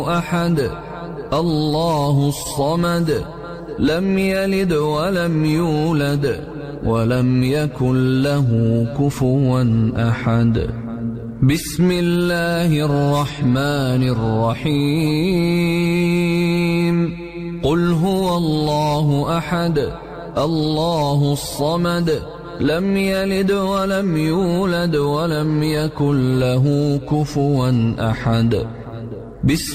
أحد الله الصمد لم يلد ولم يولد ولم يكن له كفوا أحد. بسم الله الرحمن الرحيم. قل هو الله أحد الله الصمد لم يلد ولم يولد ولم يكن له كفوا أحد.